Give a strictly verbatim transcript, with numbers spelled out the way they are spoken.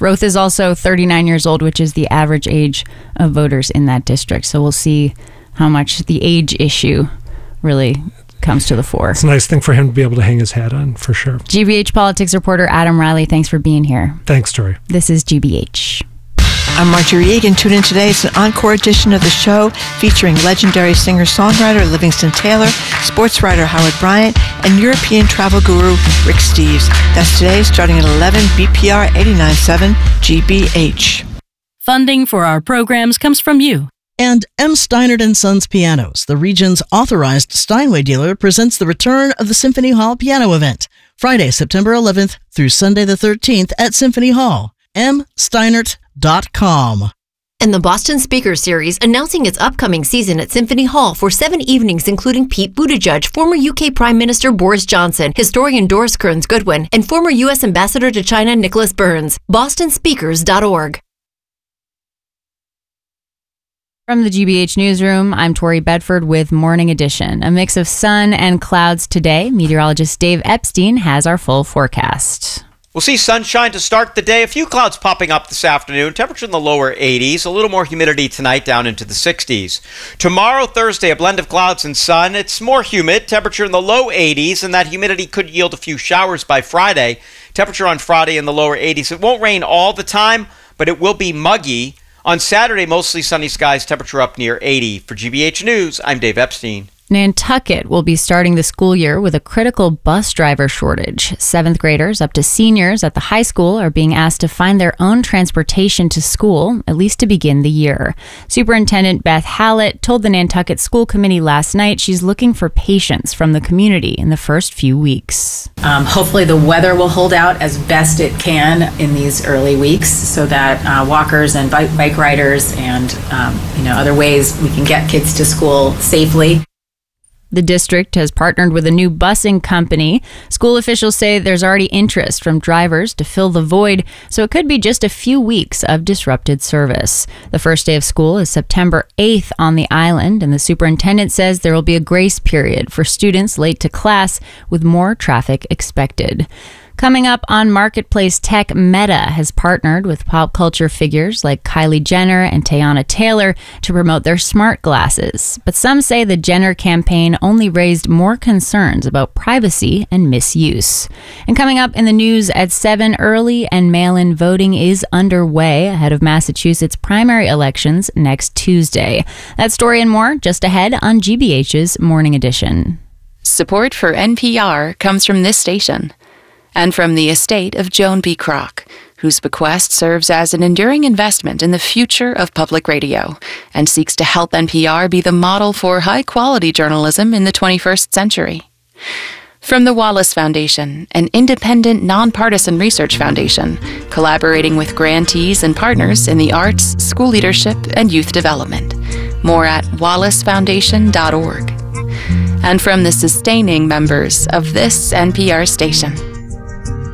Roth is also thirty-nine years old, which is the average age of voters in that district. So we'll see how much the age issue really comes to the fore. It's a nice thing for him to be able to hang his hat on, for sure. G B H politics reporter Adam Riley, thanks for being here. Thanks, Tori. This is G B H. I'm Marjorie Egan. Tune in today. It's an encore edition of the show featuring legendary singer-songwriter Livingston Taylor, sports writer Howard Bryant, and European travel guru Rick Steves. That's today, starting at eleven, B P R eighty-nine point seven G B H. Funding for our programs comes from you. And M. Steinert and Sons Pianos, the region's authorized Steinway dealer, presents the return of the Symphony Hall Piano Event, Friday, September eleventh through Sunday the thirteenth at Symphony Hall. m steinert dot com. And the Boston Speaker Series announcing its upcoming season at Symphony Hall for seven evenings, including Pete Buttigieg, former U K Prime Minister Boris Johnson, historian Doris Kearns Goodwin, and former U S Ambassador to China Nicholas Burns. boston speakers dot org. From the G B H Newsroom, I'm Tori Bedford with Morning Edition. A mix of sun and clouds today. Meteorologist Dave Epstein has our full forecast. We'll see sunshine to start the day. A few clouds popping up this afternoon. Temperature in the lower eighties. A little more humidity tonight, down into the sixties. Tomorrow, Thursday, a blend of clouds and sun. It's more humid. Temperature in the low eighties, and that humidity could yield a few showers by Friday. Temperature on Friday in the lower eighties. It won't rain all the time, but it will be muggy. On Saturday, mostly sunny skies. Temperature up near eighty. For G B H News, I'm Dave Epstein. Nantucket will be starting the school year with a critical bus driver shortage. Seventh graders up to seniors at the high school are being asked to find their own transportation to school, at least to begin the year. Superintendent Beth Hallett told the Nantucket School Committee last night she's looking for patience from the community in the first few weeks. Um, hopefully the weather will hold out as best it can in these early weeks so that uh, walkers and bike, bike riders and um, you know other ways we can get kids to school safely. The district has partnered with a new busing company. School officials say there's already interest from drivers to fill the void, so it could be just a few weeks of disrupted service. The first day of school is September eighth on the island, and the superintendent says there will be a grace period for students late to class with more traffic expected. Coming up on Marketplace Tech, Meta has partnered with pop culture figures like Kylie Jenner and Teyana Taylor to promote their smart glasses. But some say the Jenner campaign only raised more concerns about privacy and misuse. And coming up in the news at seven, early and mail-in voting is underway ahead of Massachusetts primary elections next Tuesday. That story and more just ahead on G B H's Morning Edition. Support for N P R comes from this station. And from the estate of Joan B. Kroc, whose bequest serves as an enduring investment in the future of public radio and seeks to help N P R be the model for high-quality journalism in the twenty-first century. From the Wallace Foundation, an independent, nonpartisan research foundation, collaborating with grantees and partners in the arts, school leadership, and youth development. More at wallace foundation dot org. And from the sustaining members of this N P R station.